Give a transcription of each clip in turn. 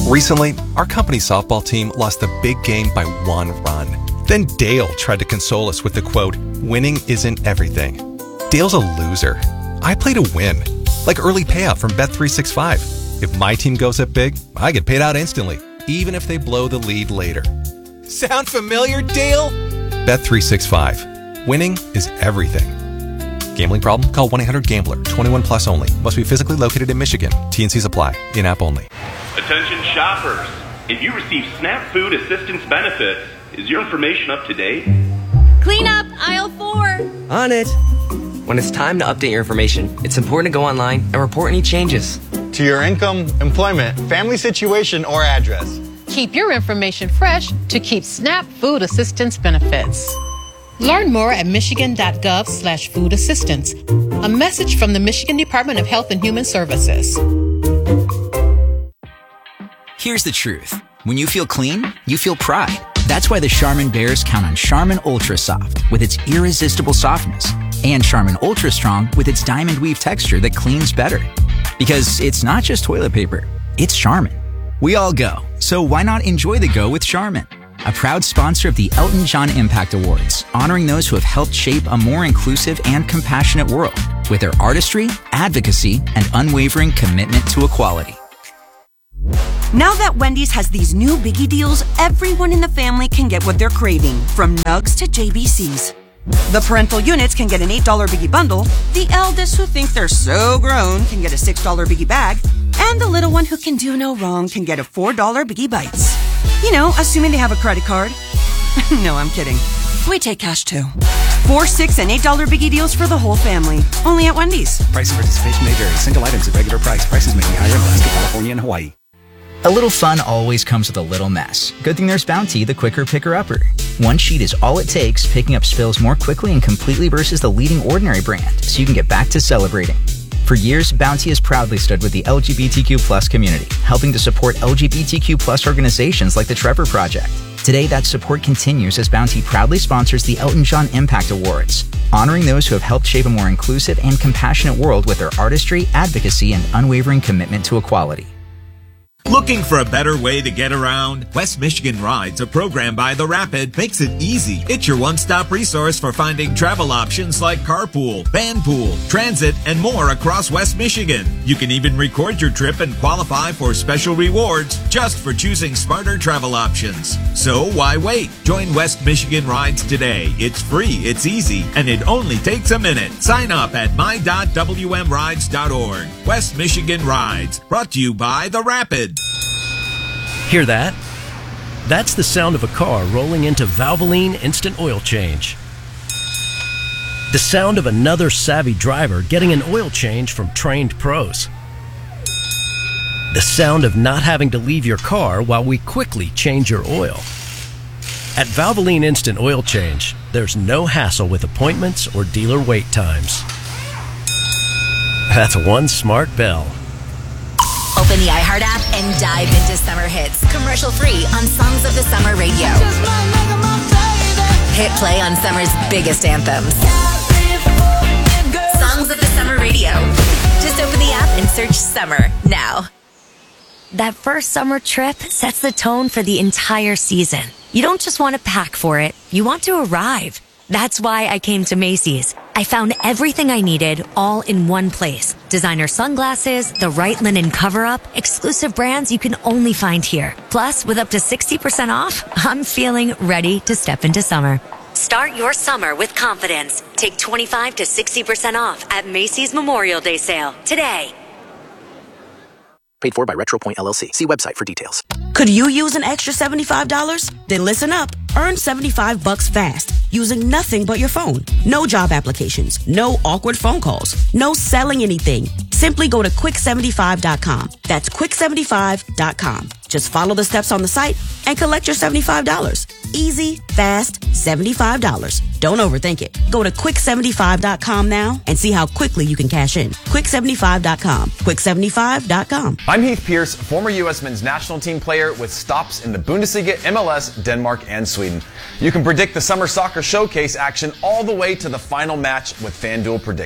Recently, our company softball team lost the big game by 1 run. Then Dale tried to console us with the quote, "Winning isn't everything." Dale's a loser. I play to win, like early payout from Bet365. If my team goes up big, I get paid out instantly, even if they blow the lead later. Sound familiar, Dale? Bet365. Winning is everything. Gambling problem? Call 1-800-GAMBLER. 21 plus only. Must be physically located in Michigan. T&Cs apply. In-app only. Attention shoppers. If you receive SNAP Food Assistance benefits, is your information up to date? Clean up aisle 4. On it. When it's time to update your information, it's important to go online and report any changes. To your income, employment, family situation, or address. Keep your information fresh to keep SNAP Food Assistance benefits. Learn more at michigan.gov/food assistance. A message from the Michigan Department of Health and Human Services. Here's the truth. When you feel clean, you feel pride. That's why the Charmin Bears count on Charmin Ultra Soft with its irresistible softness and Charmin Ultra Strong with its diamond weave texture that cleans better. Because it's not just toilet paper, it's Charmin. We all go, so why not enjoy the go with Charmin? A proud sponsor of the Elton John Impact Awards, honoring those who have helped shape a more inclusive and compassionate world with their artistry, advocacy, and unwavering commitment to equality. Now that Wendy's has these new biggie deals, everyone in the family can get what they're craving, from nugs to JBCs. The parental units can get an $8 biggie bundle, the eldest who think they're so grown can get a $6 biggie bag, and the little one who can do no wrong can get a $4 biggie bites. You know, assuming they have a credit card. No, I'm kidding. We take cash too. 4, 6, and $8 biggie deals for the whole family. Only at Wendy's. Price and participation may vary. Single items at regular price. Prices may be higher in Alaska, California, and Hawaii. A little fun always comes with a little mess. Good thing there's Bounty, the quicker picker-upper. One sheet is all it takes, picking up spills more quickly and completely versus the leading Ordinary brand, so you can get back to celebrating. For years, Bounty has proudly stood with the LGBTQ+ community, helping to support LGBTQ+ organizations like the Trevor Project. Today, that support continues as Bounty proudly sponsors the Elton John Impact Awards, honoring those who have helped shape a more inclusive and compassionate world with their artistry, advocacy, and unwavering commitment to equality. Looking for a better way to get around? West Michigan Rides, a program by The Rapid, makes it easy. It's your one-stop resource for finding travel options like carpool, vanpool, transit, and more across West Michigan. You can even record your trip and qualify for special rewards just for choosing smarter travel options. So why wait? Join West Michigan Rides today. It's free, it's easy, and it only takes a minute. Sign up at my.wmrides.org. West Michigan Rides, brought to you by The Rapid. Hear that? That's the sound of a car rolling into Valvoline Instant Oil Change. The sound of another savvy driver getting an oil change from trained pros. The sound of not having to leave your car while we quickly change your oil. At Valvoline Instant Oil Change, there's no hassle with appointments or dealer wait times. That's one smart bell. Open the iHeart app and dive into summer hits. Commercial free on Songs of the Summer radio. Hit play on summer's biggest anthems. Songs of the Summer radio. Just open the app and search summer now. That first summer trip sets the tone for the entire season. You don't just want to pack for it, you want to arrive. That's why I came to Macy's. I found everything I needed all in one place. Designer sunglasses, the right linen cover-up, exclusive brands you can only find here. Plus, with up to 60% off, I'm feeling ready to step into summer. Start your summer with confidence. Take 25 to 60% off at Macy's Memorial Day sale today. Paid for by RetroPoint LLC. See website for details. Could you use an extra $75? Then listen up. Earn $75 fast using nothing but your phone. No job applications. No awkward phone calls. No selling anything. Simply go to quick75.com. That's quick75.com. Just follow the steps on the site and collect your $75. Easy, fast, $75. Don't overthink it. Go to quick75.com now and see how quickly you can cash in. Quick75.com. Quick75.com. I'm Heath Pierce, former U.S. men's national team player with stops in the Bundesliga, MLS, Denmark, and Sweden. You can predict the Summer Soccer Showcase action all the way to the final match with FanDuel Predicts.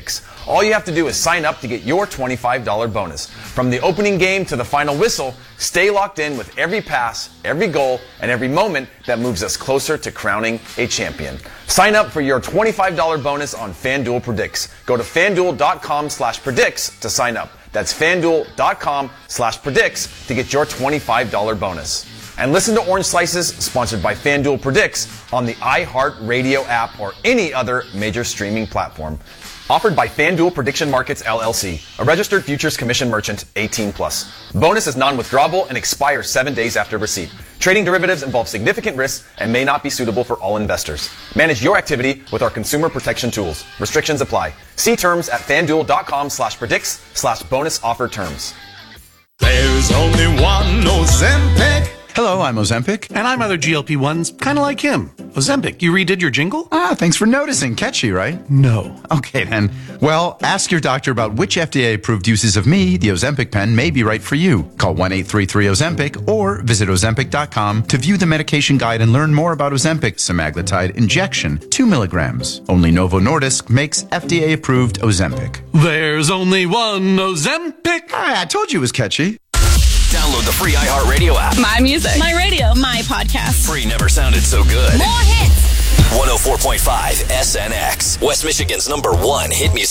All you have to do is sign up to get your $25 bonus. From the opening game to the final whistle, stay locked in with every pass, every goal, and every moment that moves us closer to crowning a champion. Sign up for your $25 bonus on FanDuel Predicts. Go to FanDuel.com/predicts to sign up. That's FanDuel.com/predicts to get your $25 bonus. And listen to Orange Slices, sponsored by FanDuel Predicts, on the iHeartRadio app or any other major streaming platform. Offered by FanDuel Prediction Markets, LLC, a registered futures commission merchant, 18+. Bonus is non-withdrawable and expires 7 days after receipt. Trading derivatives involves significant risks and may not be suitable for all investors. Manage your activity with our consumer protection tools. Restrictions apply. See terms at FanDuel.com/predicts/bonus offer terms. There's only one Ozempic. Hello, I'm Ozempic. And I'm other GLP-1s, kind of like him. Ozempic, you redid your jingle? Thanks for noticing. Catchy, right? No. Okay, then. Well, ask your doctor about which FDA-approved uses of me, the Ozempic pen, may be right for you. Call 1-833-OZEMPIC or visit Ozempic.com to view the medication guide and learn more about Ozempic semaglutide injection, 2 milligrams. Only Novo Nordisk makes FDA-approved Ozempic. There's only one Ozempic. I told you it was catchy. Download the free iHeartRadio app. My music. My radio. My podcast. Free never sounded so good. More hits. 104.5 SNX. West Michigan's #1 hit music